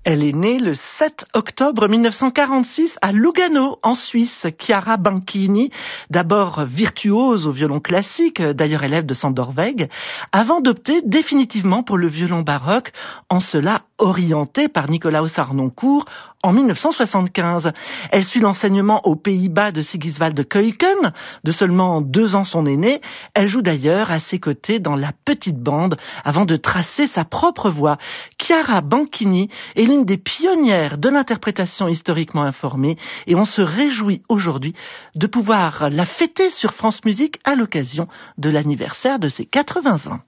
Elle est née le 7 octobre 1946 à Lugano, en Suisse. Chiara Banchini, d'abord virtuose au violon classique, d'ailleurs élève de Sándor Weig, avant d'opter définitivement pour le violon baroque, en cela orientée par Nicolaus Harnoncourt en 1975. Elle suit l'enseignement aux Pays-Bas de Sigiswald Keuken, de seulement 2 ans son aîné. Elle joue d'ailleurs à ses côtés dans la petite bande avant de tracer sa propre voie. Chiara Banchini est l'une des pionnières de l'interprétation historiquement informée et on se réjouit aujourd'hui de pouvoir la fêter sur France Musique à l'occasion de l'anniversaire de ses 80 ans.